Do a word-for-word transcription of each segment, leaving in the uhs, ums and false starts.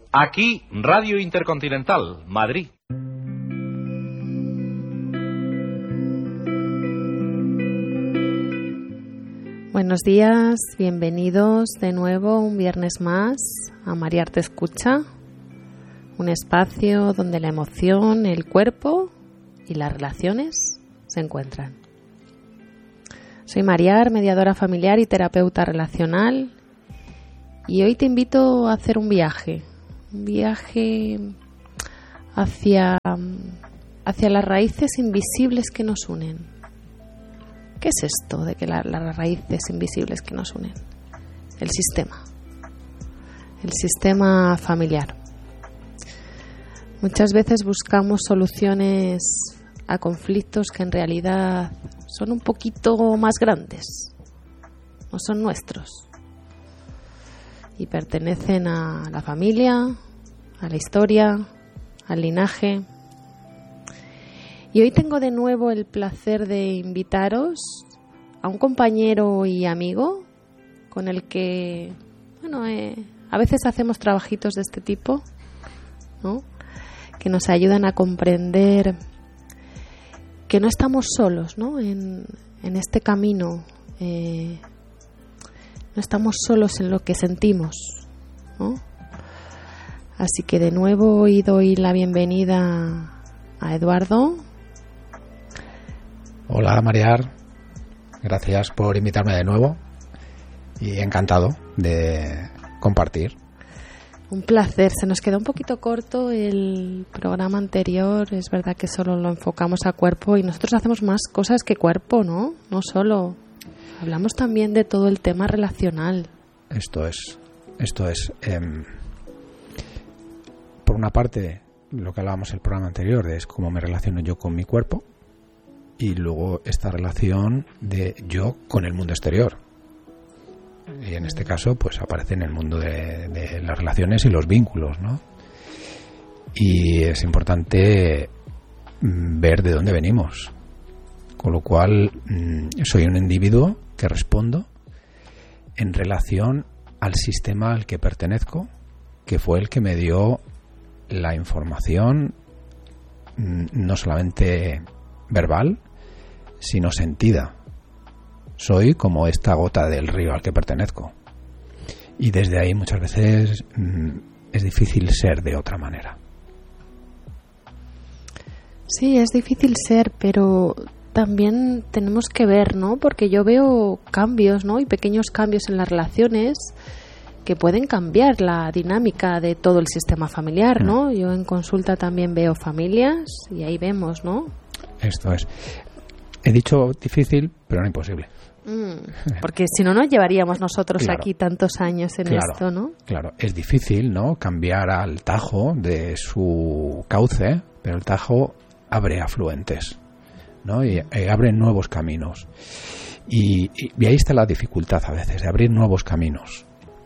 Aquí, Radio Intercontinental, Madrid. Buenos días, bienvenidos de nuevo un viernes más a Mariar Te Escucha, un espacio donde la emoción, el cuerpo y las relaciones se encuentran. Soy Mariar, mediadora familiar y terapeuta relacional, y hoy te invito a hacer un viaje, un viaje hacia, hacia las raíces invisibles que nos unen. ¿Qué es esto de que la, las raíces invisibles que nos unen? El sistema, el sistema familiar. Muchas veces buscamos soluciones a conflictos que en realidad son un poquito más grandes, no son nuestros y pertenecen a la familia, a la historia, al linaje. Y hoy tengo de nuevo el placer de invitaros a un compañero y amigo con el que, bueno, eh, a veces hacemos trabajitos de este tipo, ¿no? Que nos ayudan a comprender que no estamos solos, ¿no? En, en este camino, eh, no estamos solos en lo que sentimos, ¿no? Así que de nuevo hoy doy la bienvenida a Eduardo. Hola Mariar, gracias por invitarme de nuevo y encantado de compartir. Un placer, se nos quedó un poquito corto el programa anterior, es verdad que solo lo enfocamos a cuerpo y nosotros hacemos más cosas que cuerpo, ¿no? No solo, hablamos también de todo el tema relacional. Esto es, esto es, eh, por una parte lo que hablábamos en el programa anterior es cómo me relaciono yo con mi cuerpo. Y luego esta relación de yo con el mundo exterior. Y en este caso, pues aparece en el mundo de, de las relaciones y los vínculos, ¿no? Y es importante ver de dónde venimos. Con lo cual, soy un individuo que respondo en relación al sistema al que pertenezco, que fue el que me dio la información, no solamente verbal, sino sentida. Soy como esta gota del río al que pertenezco. Y desde ahí muchas veces mmm, es difícil ser de otra manera. Sí, es difícil ser, pero también tenemos que ver, ¿no? Porque yo veo cambios, ¿no? Y pequeños cambios en las relaciones que pueden cambiar la dinámica de todo el sistema familiar, ¿no? Mm. Yo en consulta también veo familias y ahí vemos, ¿no? Esto es. He dicho difícil, pero no imposible. Mm, porque si no, nos llevaríamos nosotros claro, aquí tantos años en claro, esto, ¿no? Claro, es difícil, ¿no? Cambiar al Tajo de su cauce, pero el Tajo abre afluentes, ¿no? Y, y abre nuevos caminos. Y, y, y ahí está la dificultad a veces, de abrir nuevos caminos,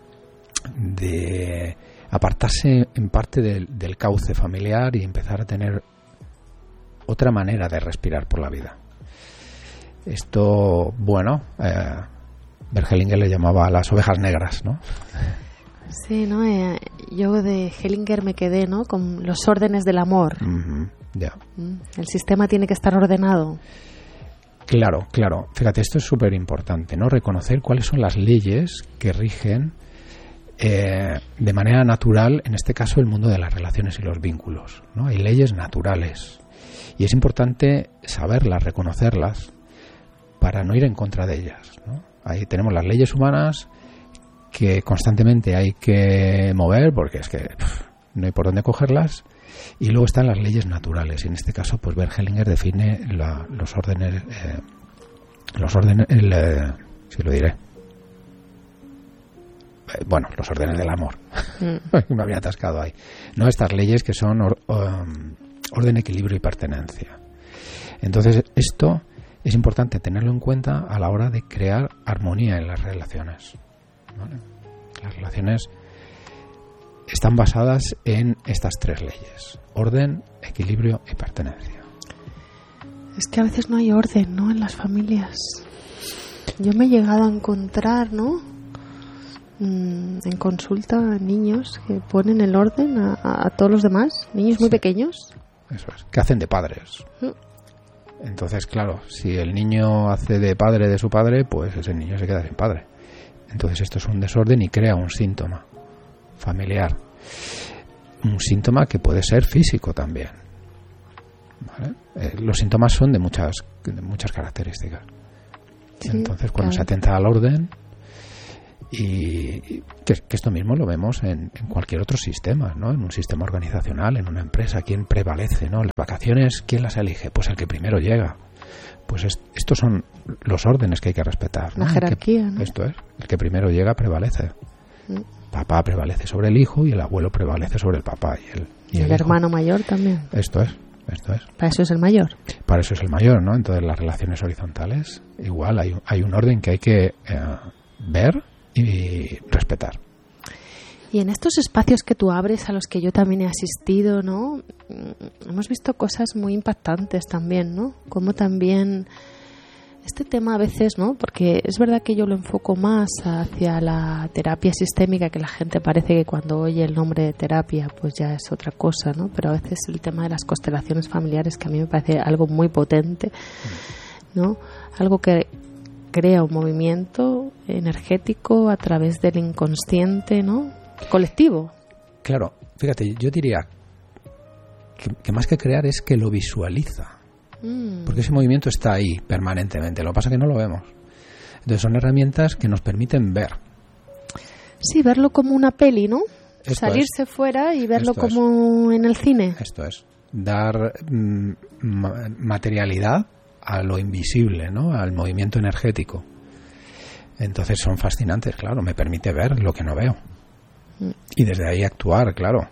de apartarse en parte del, del cauce familiar y empezar a tener otra manera de respirar por la vida. Esto, bueno, eh, Bert Hellinger le llamaba a las ovejas negras, ¿no? Sí, ¿no? Eh, yo de Hellinger me quedé, ¿no? Con los órdenes del amor. Mm-hmm, yeah. El sistema tiene que estar ordenado. Claro, claro. Fíjate, esto es súper importante, ¿no? Reconocer cuáles son las leyes que rigen eh, de manera natural, en este caso, el mundo de las relaciones y los vínculos, ¿no? Hay leyes naturales. Y es importante saberlas, reconocerlas, para no ir en contra de ellas, ¿no? Ahí tenemos las leyes humanas que constantemente hay que mover porque es que pff, no hay por dónde cogerlas, y luego están las leyes naturales, y en este caso pues Bert Hellinger define la, los órdenes eh, los órdenes el, eh, si lo diré eh, bueno, los órdenes del amor. Mm. Me había atascado ahí, no, estas leyes que son or, um, orden, equilibrio y pertenencia. Entonces esto es importante tenerlo en cuenta a la hora de crear armonía en las relaciones, ¿vale? Las relaciones están basadas en estas tres leyes: orden, equilibrio y pertenencia. Es que a veces no hay orden, ¿no? En las familias. Yo me he llegado a encontrar, ¿no? mmm, en consulta niños que ponen el orden a, a, a todos los demás, niños muy sí. pequeños. Eso es, que hacen de padres. Mm. Entonces, claro, si el niño hace de padre de su padre, pues ese niño se queda sin padre. Entonces esto es un desorden y crea un síntoma familiar. Un síntoma que puede ser físico también. ¿Vale? Eh, los síntomas son de muchas, de muchas características. Sí, entonces cuando claro. se atenta al orden, y que, que esto mismo lo vemos en, en cualquier otro sistema, ¿no? En un sistema organizacional, en una empresa, ¿quién prevalece, ¿no? Las vacaciones, ¿quién las elige? Pues el que primero llega. Pues es, estos son los órdenes que hay que respetar, ¿no? La jerarquía, que, ¿no? Esto es, el que primero llega prevalece. Mm. Papá prevalece sobre el hijo y el abuelo prevalece sobre el papá y el, y el, el hermano mayor también. Esto es, esto es. Para eso es el mayor. Para eso es el mayor, ¿no? Entonces las relaciones horizontales, igual hay, hay un orden que hay que eh, ver y respetar. Y en estos espacios que tú abres, a los que yo también he asistido, ¿no? Hemos visto cosas muy impactantes también, ¿no? Como también este tema a veces, ¿no? Porque es verdad que yo lo enfoco más hacia la terapia sistémica, que la gente parece que cuando oye el nombre de terapia pues ya es otra cosa, ¿no? Pero a veces el tema de las constelaciones familiares, que a mí me parece algo muy potente, ¿no? Algo que crea un movimiento energético a través del inconsciente, ¿no? Colectivo. Claro, fíjate, yo diría que, que más que crear es que lo visualiza. Mm. Porque ese movimiento está ahí permanentemente, lo que pasa es que no lo vemos. Entonces son herramientas que nos permiten ver. Sí, verlo como una peli, ¿no? Esto Salirse es. fuera y verlo Esto como es. en el cine. Esto es. Dar mm, materialidad a lo invisible, ¿no? Al movimiento energético. Entonces son fascinantes, claro, me permite ver lo que no veo. Y desde ahí actuar, claro.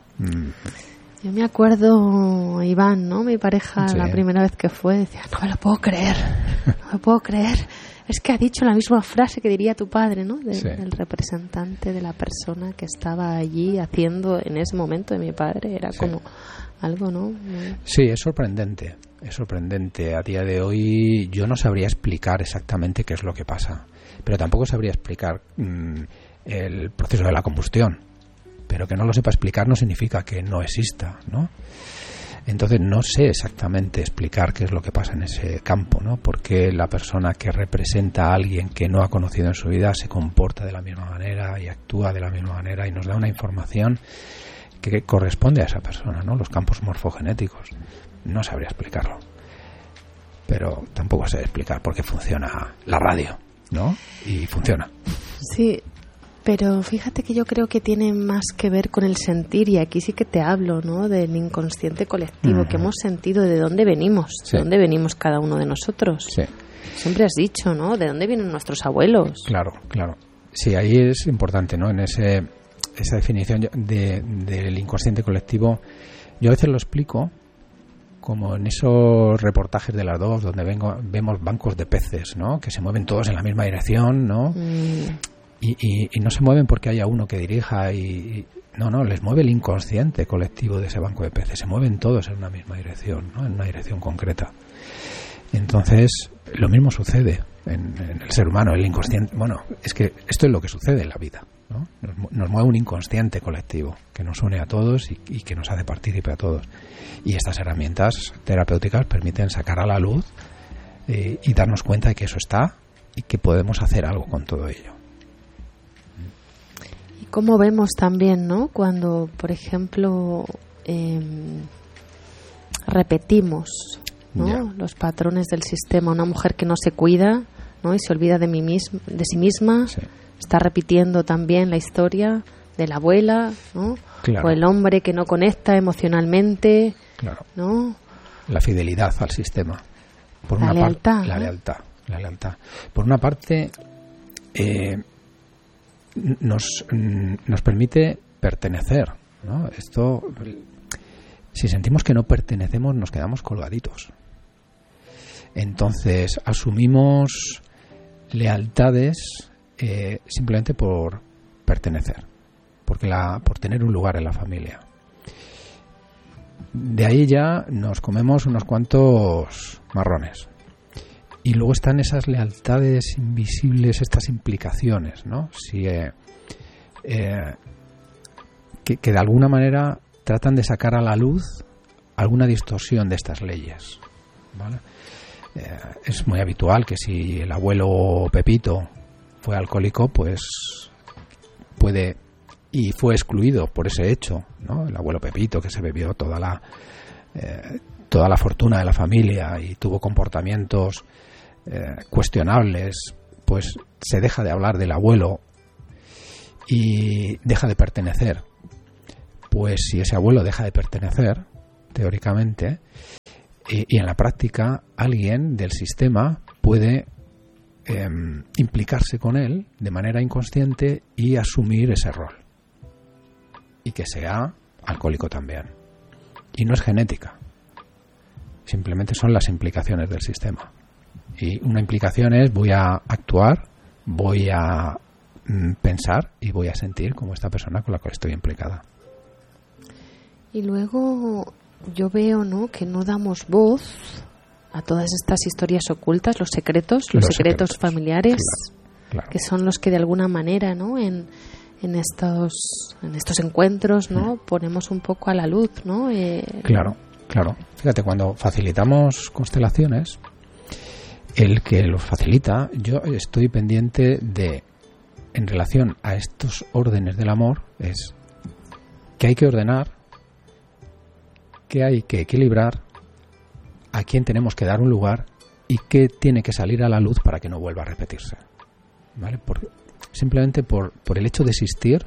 Yo me acuerdo, Iván, ¿no? Mi pareja, sí. La primera vez que fue, decía, no me lo puedo creer, no me puedo creer. Es que ha dicho la misma frase que diría tu padre, ¿no? De, sí. Del representante de la persona que estaba allí haciendo en ese momento de mi padre. Era sí. como algo, ¿no? Muy... Sí, es sorprendente. Es sorprendente. A día de hoy yo no sabría explicar exactamente qué es lo que pasa. Pero tampoco sabría explicar mmm, el proceso de la combustión. Pero que no lo sepa explicar no significa que no exista, ¿no? Entonces no sé exactamente explicar qué es lo que pasa en ese campo, ¿no? Porque la persona que representa a alguien que no ha conocido en su vida se comporta de la misma manera y actúa de la misma manera y nos da una información que corresponde a esa persona, ¿no? Los campos morfogenéticos. No sabría explicarlo. Pero tampoco sé explicar por qué funciona la radio, ¿no? Y funciona. Sí. Pero fíjate que yo creo que tiene más que ver con el sentir, y aquí sí que te hablo, ¿no? Del inconsciente colectivo, uh-huh. que hemos sentido de dónde venimos, sí. de dónde venimos cada uno de nosotros. Sí. Siempre has dicho, ¿no? ¿De dónde vienen nuestros abuelos? Claro, claro. Sí, ahí es importante, ¿no? En ese esa definición de, del inconsciente colectivo, yo a veces lo explico como en esos reportajes de las dos, donde vengo, vemos bancos de peces, ¿no? Que se mueven todos en la misma dirección, ¿no? Mm. Y, y, y no se mueven porque haya uno que dirija y, y no, no, les mueve el inconsciente colectivo de ese banco de peces, se mueven todos en una misma dirección, ¿no? En una dirección concreta. Entonces, lo mismo sucede en, en el ser humano, el inconsciente. Bueno, es que esto es lo que sucede en la vida, ¿no? Nos, nos mueve un inconsciente colectivo que nos une a todos y, y que nos hace partícipe a todos. Y estas herramientas terapéuticas permiten sacar a la luz eh, y darnos cuenta de que eso está y que podemos hacer algo con todo ello. Como vemos también, ¿no? Cuando, por ejemplo, eh, repetimos, ¿no? Yeah. Los patrones del sistema. Una mujer que no se cuida, ¿no? Y se olvida de, mí misma, de sí misma, sí. Está repitiendo también la historia de la abuela, ¿no? Claro. O el hombre que no conecta emocionalmente, claro. ¿no? La fidelidad al sistema. Por la una lealtad. Par- la ¿no? lealtad. La lealtad. Por una parte, eh, nos nos permite pertenecer, ¿no? Esto, si sentimos que no pertenecemos, nos quedamos colgaditos. Entonces asumimos lealtades eh, simplemente por pertenecer, porque la por tener un lugar en la familia. De ahí ya nos comemos unos cuantos marrones. Y luego están esas lealtades invisibles, estas implicaciones, ¿no? Si, eh, eh, que, que de alguna manera tratan de sacar a la luz alguna distorsión de estas leyes, ¿vale? Eh, es muy habitual que si el abuelo Pepito fue alcohólico, pues puede, y fue excluido por ese hecho, ¿no? El abuelo Pepito, que se bebió toda la eh, toda la fortuna de la familia y tuvo comportamientos eh, cuestionables, pues se deja de hablar del abuelo y deja de pertenecer. Pues si ese abuelo deja de pertenecer, teóricamente, y, y en la práctica alguien del sistema puede eh, implicarse con él de manera inconsciente y asumir ese rol, y que sea alcohólico también. Y no es genética, simplemente son las implicaciones del sistema. Y una implicación es: voy a actuar, voy a mm, pensar y voy a sentir como esta persona con la cual estoy implicada. Y luego yo veo, ¿no?, que no damos voz a todas estas historias ocultas, los secretos, los, los secretos, secretos familiares, claro, claro. que son los que de alguna manera, ¿no?, en, en estos en estos encuentros, ¿no?, mm. ponemos un poco a la luz, ¿no? Eh, claro, claro. Fíjate, cuando facilitamos constelaciones, el que los facilita, yo estoy pendiente de, en relación a estos órdenes del amor, es que hay que ordenar, que hay que equilibrar, a quién tenemos que dar un lugar y qué tiene que salir a la luz para que no vuelva a repetirse, ¿vale? Por, simplemente por, por el hecho de existir,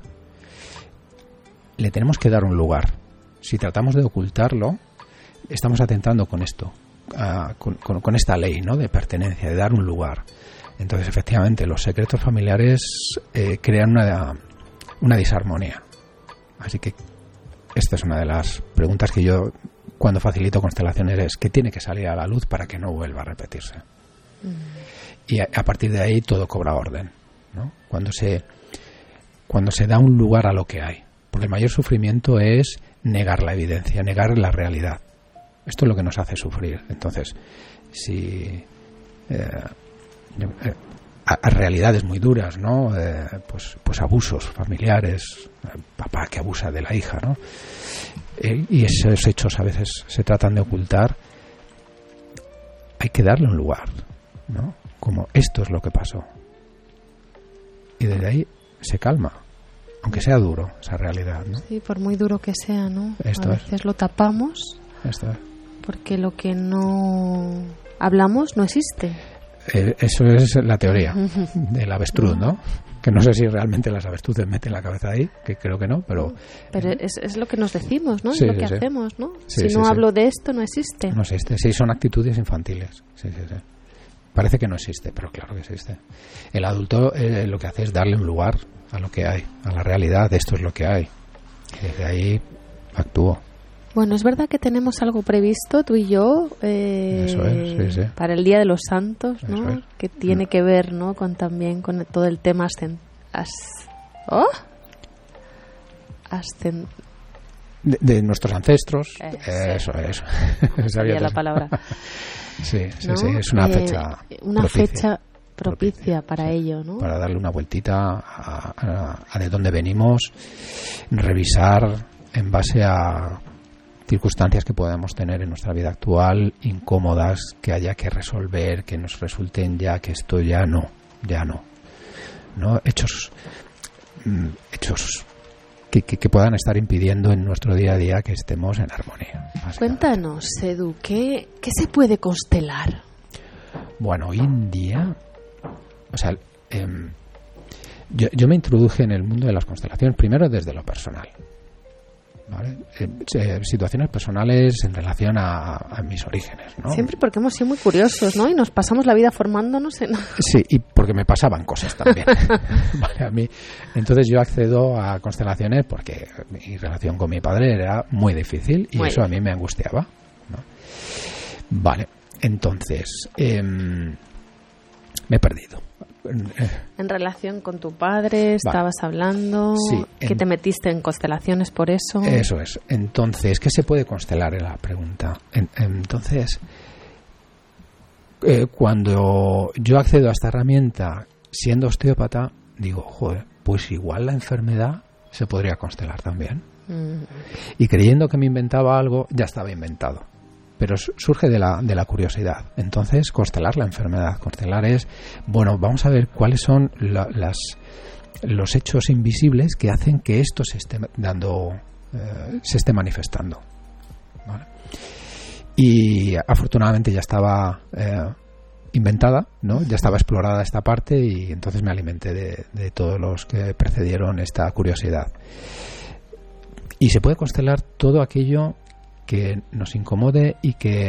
le tenemos que dar un lugar. Si tratamos de ocultarlo, estamos atentando con esto, uh, con, con, con esta ley, ¿no?, de pertenencia, de dar un lugar. Entonces, efectivamente, los secretos familiares eh, crean una, una disarmonía. Así que esta es una de las preguntas que yo, cuando facilito constelaciones, es: ¿qué tiene que salir a la luz para que no vuelva a repetirse? Mm. Y a, a partir de ahí todo cobra orden, ¿no? Cuando se, cuando se da un lugar a lo que hay. Porque el mayor sufrimiento es negar la evidencia, negar la realidad. Esto es lo que nos hace sufrir. Entonces, si eh, eh, a, a realidades muy duras, ¿no? Eh, pues, pues abusos familiares, papá que abusa de la hija, ¿no? Eh, y esos hechos a veces se tratan de ocultar. Hay que darle un lugar, ¿no? Como esto es lo que pasó. Y desde ahí se calma, aunque sea duro esa realidad, ¿no? Sí, por muy duro que sea, ¿no? Esto a veces es. lo tapamos. Esto es. Porque lo que no hablamos no existe. Eh, eso es la teoría del avestruz, ¿no? Que no sé si realmente las avestruces meten la cabeza ahí, que creo que no, pero... Pero es, es lo que nos decimos, ¿no? Sí, es lo sí, que sí. hacemos, ¿no? Sí, si no sí, hablo sí. de esto, no existe. No existe, sí, son actitudes infantiles. Sí, sí, sí. Parece que no existe, pero claro que existe. El adulto eh, lo que hace es darle un lugar a lo que hay, a la realidad, esto es lo que hay. Y desde ahí actúo. Bueno, es verdad que tenemos algo previsto, tú y yo, eh, Eso es, sí, sí. para el Día de los Santos, ¿no? Eso es. Que tiene que ver, ¿no?, con también con todo el tema ascen... As... ¿Oh? Ascen... De, de nuestros ancestros, Eh, eso, sí. eso. Sabía la palabra. Sí, sí, ¿No? sí, es una Eh, fecha una propicia, fecha propicia, propicia para sí, ello, ¿no? Para darle una vueltita a, a, a de dónde venimos, revisar en base a circunstancias que podemos tener en nuestra vida actual, incómodas, que haya que resolver, que nos resulten ya que esto ya no, ya no, no hechos, hechos que, que, que puedan estar impidiendo en nuestro día a día que estemos en armonía. Cuéntanos, Edu, ¿qué, ¿qué se puede constelar? Bueno, hoy en día, o sea, eh, yo, yo me introduje en el mundo de las constelaciones primero desde lo personal. ¿Vale? Eh, eh, situaciones personales en relación a, a mis orígenes, ¿no? Siempre porque hemos sido muy curiosos, ¿no? Y nos pasamos la vida formándonos en... Sí, y porque me pasaban cosas también. Vale, a mí. Entonces yo accedo a constelaciones porque mi relación con mi padre era muy difícil y muy eso bien. A mí me angustiaba, ¿no? Vale, entonces eh, me he perdido. En relación con tu padre, estabas vale. hablando, sí, en, que te metiste en constelaciones por eso. Eso es. Entonces, ¿qué se puede constelar? En la pregunta. En, entonces, eh, cuando yo accedo a esta herramienta siendo osteópata, digo, joder, pues igual la enfermedad se podría constelar también. Mm. Y creyendo que me inventaba algo, ya estaba inventado. Pero surge de la, de la curiosidad. Entonces, constelar la enfermedad. Constelar es, bueno, vamos a ver cuáles son la, las, los hechos invisibles que hacen que esto se esté dando, eh, se esté manifestando. ¿Vale? Y afortunadamente ya estaba eh, inventada, ¿no? Ya estaba explorada esta parte y entonces me alimenté de, de todos los que precedieron esta curiosidad. Y se puede constelar todo aquello que nos incomode y que